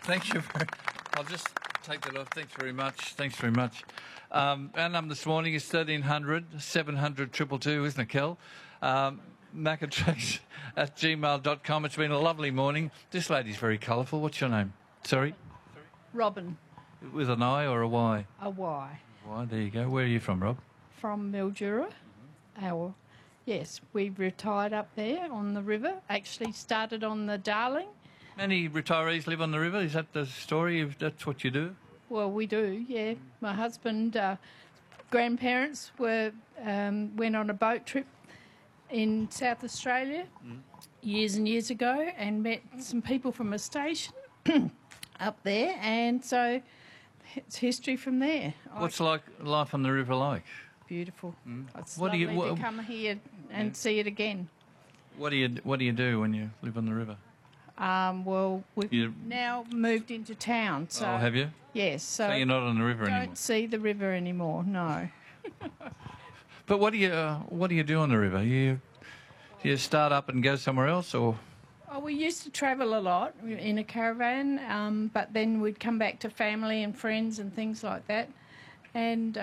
Thank you very. I'll just take that off. Thanks very much. Thanks very much. Our number this morning is 1300 700 222, isn't it, Kel? Macatrax@gmail.com. It's been a lovely morning. This lady's very colourful. What's your name? Sorry? Robin. With an I or a Y? A Y. Y, there you go. Where are you from, Rob? From Mildura. Yes, we retired up there on the river. Actually started on the Darling. Many retirees live on the river. Is that the story? That's what you do? Well, we do, yeah. My husband, grandparents went on a boat trip in South Australia years and years ago and met some people from a station up there, and so it's history from there. What's life on the river like? Beautiful. It's What do lovely you- to come here and see it again. What do you do when you live on the river? Well, we've You- now moved into town, so Oh, have you? yes, so So you're not on the river don't anymore. see the river anymore. No. But what do you do on the river? Do you start up and go somewhere else, or? Oh, we used to travel a lot in a caravan, but then we'd come back to family and friends and things like that. And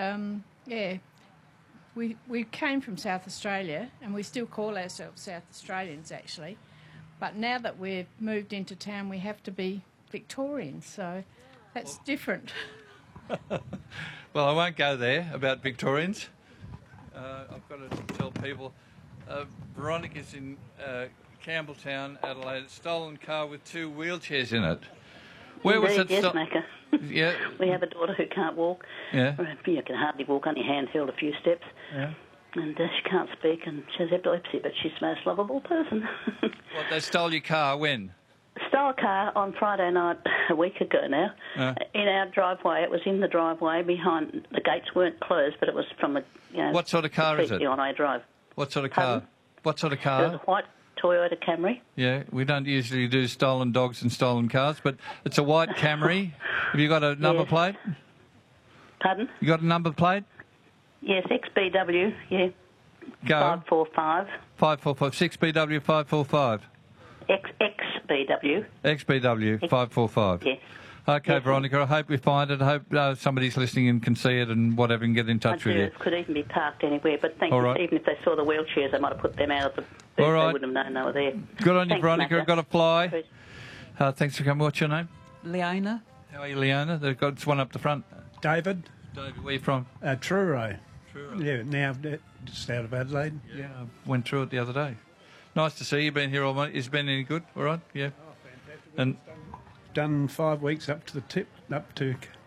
we came from South Australia, and we still call ourselves South Australians actually. But now that we've moved into town, we have to be Victorians, so that's different. Well, I won't go there about Victorians. I've got to tell people. Veronica's in Campbelltown, Adelaide. A stolen car with 2 wheelchairs in it. Where was it? Yes, Macca. Yeah. We have a daughter who can't walk. Yeah. You can hardly walk on your hand, held a few steps. Yeah. And she can't speak, and she has epilepsy, but she's the most lovable person. What, they stole your car when? Stole a car on Friday night a week ago now in our driveway. It was in the driveway behind. The gates weren't closed, but it was from a What sort of car is it? on a drive. What sort of car? Pardon? What sort of It car? was a white Toyota Camry. Yeah, we don't usually do stolen dogs and stolen cars, but it's a white Camry. Have you got a number Yes. plate? Pardon? You got a number plate? Yes, XBW. Yeah. Go. 545. 545. 6BW 545. XBW. XBW 545. Yes. Okay, Yes. Veronica, I hope we find it. I hope somebody's listening and can see it and whatever and get in touch with you. It could even be parked anywhere, but thank All you. right. Even if they saw the wheelchairs, they might have put them out of the booth. All right. They wouldn't have known they were there. Good on you, Thanks, Veronica. Macca. Got to fly. Please. Thanks for coming. What's your name? Leona. How are you, Leona? They've got it's one up the front. David, David, where are you from? Truro. Truro. Yeah, now just out of Adelaide. Yeah, I went through it the other day. Nice to see you. Been here all morning. Has it been any good? All right? Yeah. Oh, fantastic. And Done 5 weeks up to the tip, up to